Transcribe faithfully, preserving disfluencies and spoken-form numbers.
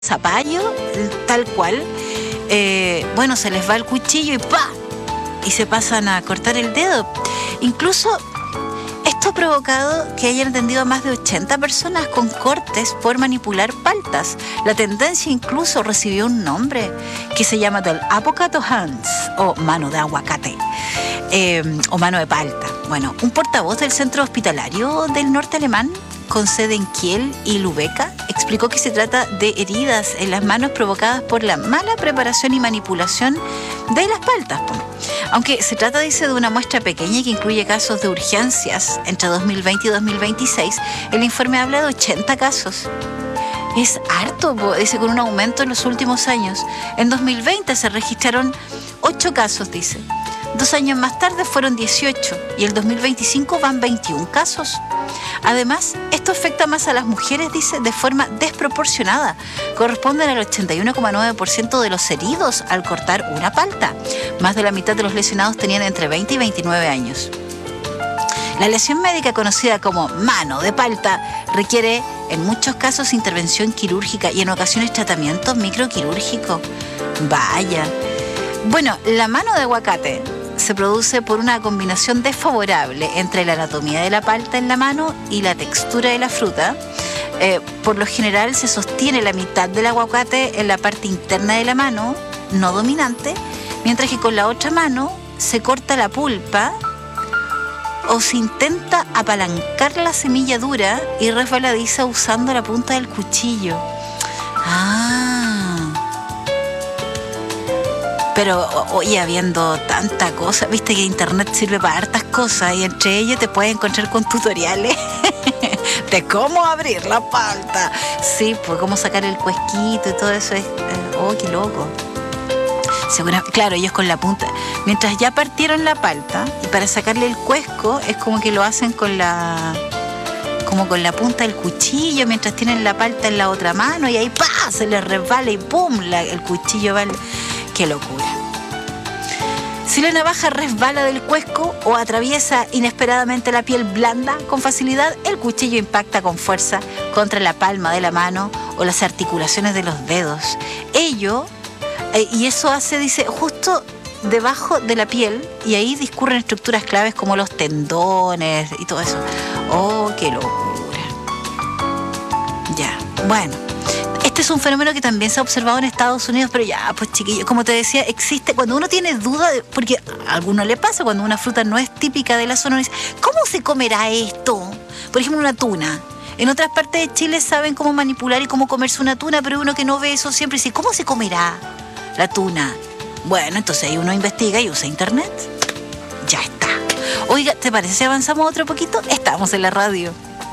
zapallo, tal cual, eh, bueno, se les va el cuchillo y ¡pa! Y se pasan a cortar el dedo. Incluso esto ha provocado que hayan atendido a más de ochenta personas con cortes por manipular paltas. La tendencia incluso recibió un nombre que se llama del avocado hands, o mano de aguacate, eh, o mano de palta. Bueno, un portavoz del centro hospitalario del norte alemán, con sede en Kiel y Lübeck, explicó que se trata de heridas en las manos provocadas por la mala preparación y manipulación de las paltas. Aunque se trata, dice, de una muestra pequeña que incluye casos de urgencias entre dos mil veinte y dos mil veintiséis, el informe habla de ochenta casos. Es harto, dice, con un aumento en los últimos años. En dos mil veinte se registraron ocho casos, dice. Dos años más tarde fueron dieciocho y el dos mil veinticinco van veintiún casos. Además, esto afecta más a las mujeres, dice, de forma desproporcionada. Corresponden al ochenta y uno coma nueve por ciento de los heridos al cortar una palta. Más de la mitad de los lesionados tenían entre veinte y veintinueve años. La lesión médica conocida como mano de palta requiere en muchos casos intervención quirúrgica y en ocasiones tratamiento microquirúrgico. Vaya. Bueno, la mano de aguacate se produce por una combinación desfavorable entre la anatomía de la palta en la mano y la textura de la fruta. Eh, por lo general se sostiene la mitad del aguacate en la parte interna de la mano, no dominante, mientras que con la otra mano se corta la pulpa o se intenta apalancar la semilla dura y resbaladiza usando la punta del cuchillo. Ah... Pero, oye, habiendo tanta cosa, viste que internet sirve para hartas cosas y entre ellas te puedes encontrar con tutoriales de cómo abrir la palta. Sí, pues cómo sacar el cuesquito y todo eso. Es, eh, oh, qué loco. Segura, claro, ellos con la punta, mientras ya partieron la palta, y para sacarle el cuesco es como que lo hacen con la... como con la punta del cuchillo, mientras tienen la palta en la otra mano y ahí ¡pa! Se les resbala y ¡pum! La, el cuchillo va... El... ¡Qué locura! Si la navaja resbala del cuesco o atraviesa inesperadamente la piel blanda con facilidad, el cuchillo impacta con fuerza contra la palma de la mano o las articulaciones de los dedos. Ello, eh, y eso hace, dice, justo debajo de la piel, y ahí discurren estructuras claves como los tendones y todo eso. ¡Oh, qué locura! Ya, bueno. Este es un fenómeno que también se ha observado en Estados Unidos, pero ya, pues chiquillos, como te decía, existe, cuando uno tiene duda, de, porque a alguno le pasa, cuando una fruta no es típica de la zona, dice, ¿cómo se comerá esto? Por ejemplo, una tuna. En otras partes de Chile saben cómo manipular y cómo comerse una tuna, pero uno que no ve eso siempre dice, ¿cómo se comerá la tuna? Bueno, entonces ahí uno investiga y usa internet. Ya está. Oiga, ¿te parece si avanzamos otro poquito? Estamos en la radio.